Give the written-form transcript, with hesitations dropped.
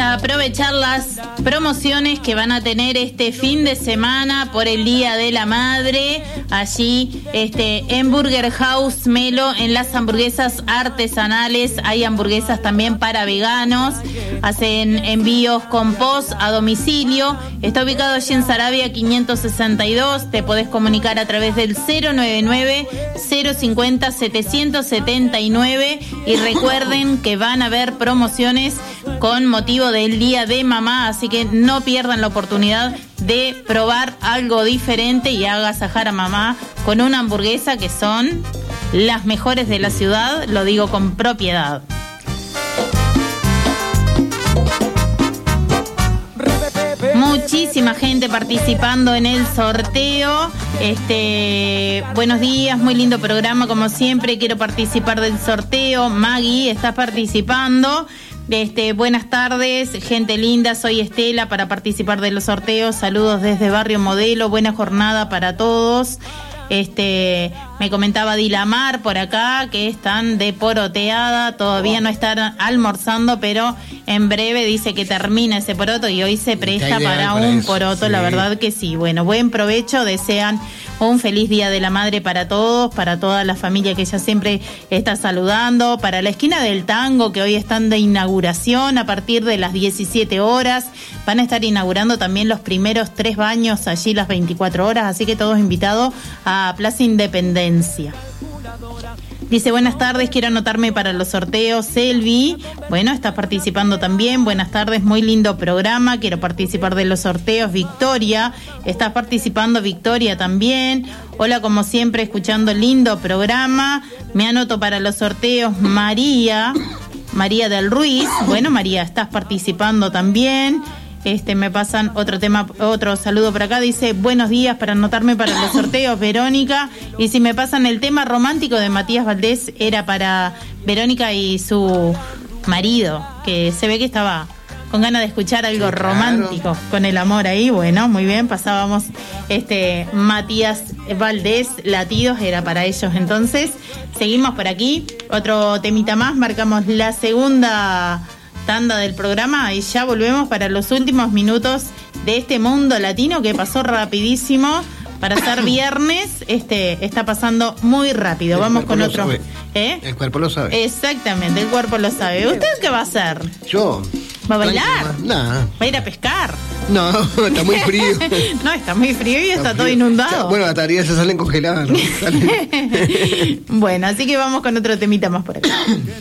para aprovechar las promociones que van a tener este fin de semana por el Día de la Madre, allí en Burger House Melo, en las hamburguesas artesanales. Hay hamburguesas también para veganos, hacen envíos con post a domicilio. Está ubicado allí en Saravia 562. Te podés comunicar a través del 099-050-779 y recuerden que van a haber promociones con motivo del Día de Mamá, así que no pierdan la oportunidad de probar algo diferente y agasajar a mamá con una hamburguesa que son las mejores de la ciudad, lo digo con propiedad. Muchísima gente participando en el sorteo. Buenos días, muy lindo programa como siempre. Quiero participar del sorteo. Maggie, estás participando. Buenas tardes, gente linda. Soy Estela para participar de los sorteos. Saludos desde Barrio Modelo. Buena jornada para todos. Me comentaba Dilamar por acá que están de poroteada, todavía no están almorzando, pero en breve dice que termina ese poroto y hoy se presta para un poroto, sí. La verdad que sí. Bueno, buen provecho, desean un feliz Día de la Madre para todos, para toda la familia que ella siempre está saludando, para la esquina del tango que hoy están de inauguración a partir de las 17 horas, van a estar inaugurando también los primeros 3 baños allí las 24 horas, así que todos invitados a Plaza Independencia. Dice, buenas tardes, quiero anotarme para los sorteos. Selvi, bueno, estás participando también. Buenas tardes, muy lindo programa, quiero participar de los sorteos. Victoria, estás participando. Victoria también. Hola, como siempre, escuchando lindo programa. Me anoto para los sorteos. María del Ruiz, bueno, María, estás participando también. Me pasan otro saludo por acá, dice, buenos días, para anotarme para los sorteos, Verónica, y si me pasan el tema romántico de Matías Valdés, era para Verónica y su marido, que se ve que estaba con ganas de escuchar algo romántico, con el amor ahí. Bueno, muy bien, pasábamos Matías Valdés, Latidos, era para ellos. Entonces, seguimos por aquí, otro temita más, marcamos la segunda tanda del programa y ya volvemos para los últimos minutos de este mundo latino que pasó rapidísimo. Para ser viernes, está pasando muy rápido. Vamos con otro. El cuerpo lo sabe. Exactamente, el cuerpo lo sabe. ¿Usted qué va a hacer? Yo. ¿Va a bailar? Nada. ¿Va a ir a pescar? No, está muy frío. No, está muy frío y está todo inundado. Bueno, las tareas se salen congeladas, ¿no? Bueno, así que vamos con otro temita más por acá.